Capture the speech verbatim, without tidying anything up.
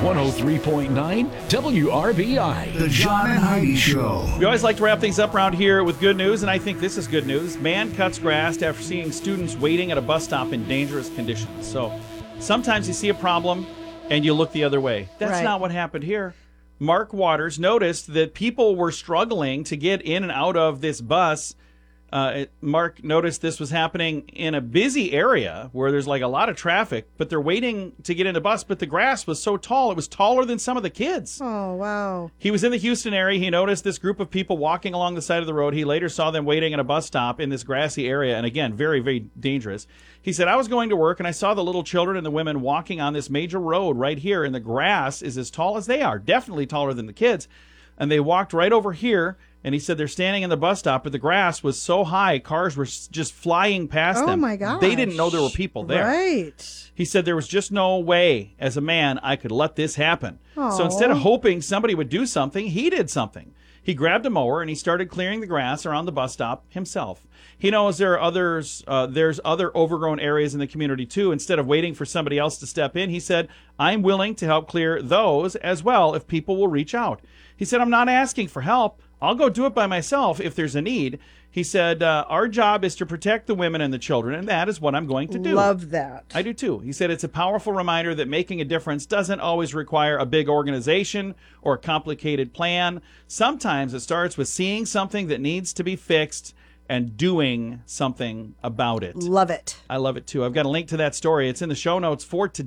one oh three point nine W R B I. The John and Heidi Show. We always like to wrap things up around here with good news, and I think this is good news. Man cuts grass after seeing students waiting at a bus stop in dangerous conditions. So sometimes you see a problem and you look the other way. That's Right. not what happened here. Mark Waters noticed that people were struggling to get in and out of this bus. Uh, it- Mark noticed this was happening in a busy area where there's like a lot of traffic, but they're waiting to get in the bus, but the grass was so tall, it was taller than some of the kids. Oh, wow. He was in the Houston area. He noticed this group of people walking along the side of the road. He later saw them waiting at a bus stop in this grassy area, and again, very, very dangerous. He said, I was going to work, and I saw the little children and the women walking on this major road right here, and the grass is as tall as they are, definitely taller than the kids. And they walked right over here, and he said they're standing in the bus stop, but the grass was so high, cars were s- just flying past Oh, them. my gosh. They didn't know there were people there. Right. He said there was just no way, as a man, I could let this happen. So Aw. instead of hoping somebody would do something, he did something. He grabbed a mower and he started clearing the grass around the bus stop himself. He knows there are others. Uh, there's other overgrown areas in the community too. Instead of waiting for somebody else to step in, he said, "I'm willing to help clear those as well if people will reach out." He said, "I'm not asking for help. I'll go do it by myself if there's a need." He said, uh, our job is to protect the women and the children, and that is what I'm going to do. Love that. I do too. He said it's a powerful reminder that making a difference doesn't always require a big organization or a complicated plan. Sometimes it starts with seeing something that needs to be fixed and doing something about it. Love it. I love it too. I've got a link to that story. It's in the show notes for today.